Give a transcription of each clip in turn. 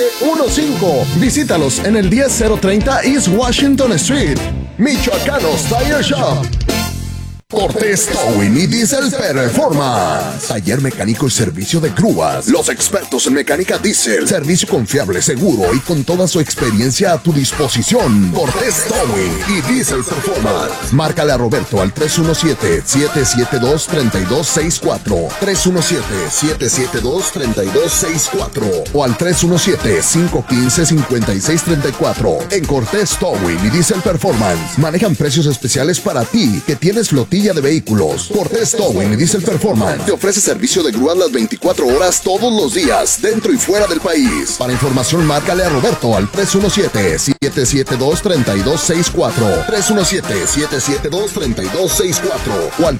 15. Visítalos en el 10030 East Washington Street. Michoacanos Tire Shop. Cortés Towing y Diesel Performance. Taller mecánico y servicio de grúas. Los expertos en mecánica diésel. Servicio confiable, seguro y con toda su experiencia a tu disposición. Cortés Towing y Diesel Performance. Márcale a Roberto al 317-772-3264. 317-772-3264. O al 317-515-5634. En Cortés Towing y Diesel Performance manejan precios especiales para ti que tienes flotilla de vehículos. Cortés Towing y Diesel Performance te ofrece servicio de grúas las 24 horas todos los días, dentro y fuera del país. Para información, márcale a Roberto al 317-772-3264, 317-772-3264 o al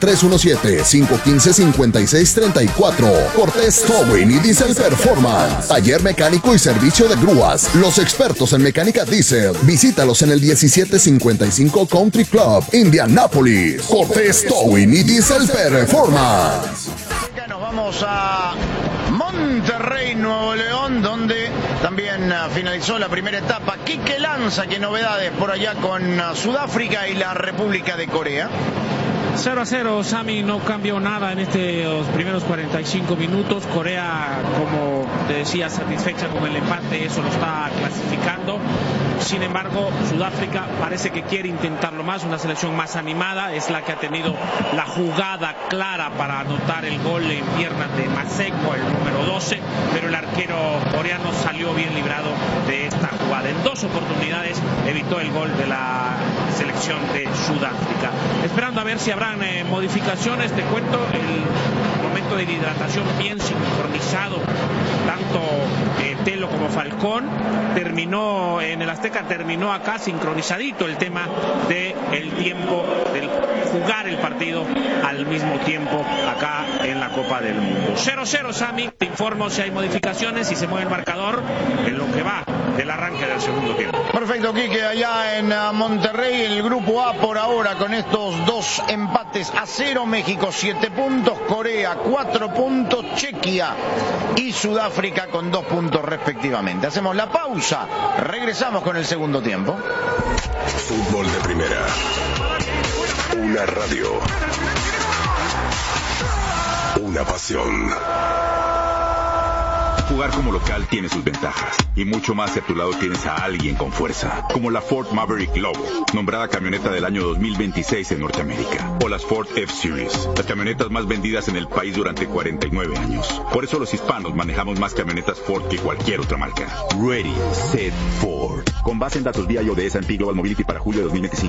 317-515-5634. Cortés Towing y Diesel Performance. Taller mecánico y servicio de grúas. Los expertos en mecánica diésel. Visítalos en el 1755 Country Club, Indianápolis. Cortés Towing y Diesel Performance. Nos vamos a Monterrey, Nuevo León, donde también finalizó la primera etapa. Quique Lanza, ¿qué novedades por allá con Sudáfrica y la República de Corea? 0-0, Sami, no cambió nada en estos primeros 45 minutos. Corea, como te decía, satisfecha con el empate, eso lo está clasificando. Sin embargo, Sudáfrica parece que quiere intentarlo más, una selección más animada, es la que ha tenido la jugada clara para anotar el gol en piernas de Maseko, el número 12, pero el arquero coreano salió bien librado de esta jugada. En dos oportunidades evitó el gol de la selección de Sudáfrica. Esperando a ver si habrán modificaciones, te cuento, el momento de hidratación bien sincronizado, tanto Telo como Falcón, terminó en el Azteca, terminó acá sincronizadito el tema del tiempo, del jugar el partido al mismo tiempo acá en la Copa del Mundo. 0-0, Sami, te informo si hay modificaciones y se mueve el marcador en lo que va del arranque del segundo tiempo. Perfecto, Quique, allá en Monterrey, el grupo A por ahora con estos dos empates a 0, México 7 puntos, Corea 4 puntos, Chequia y Sudáfrica con 2 puntos respectivamente. Hacemos la pausa, regresamos con el segundo tiempo. Fútbol de primera. Una radio. Una pasión. Jugar como local tiene sus ventajas, y mucho más si a tu lado tienes a alguien con fuerza, como la Ford Maverick Lobo, nombrada camioneta del año 2026 en Norteamérica, o las Ford F-Series, las camionetas más vendidas en el país durante 49 años. Por eso los hispanos manejamos más camionetas Ford que cualquier otra marca. Ready, Set, Ford. Con base en datos BIO de S&P Global Mobility para julio de 2025.